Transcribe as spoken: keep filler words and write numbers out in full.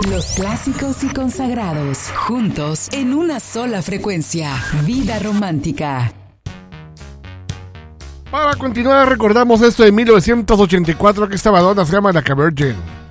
Los clásicos y consagrados, juntos en una sola frecuencia. Vida romántica. Para continuar, recordamos esto de mil novecientos ochenta y cuatro, que esta Madonna se llama Like a Virgin.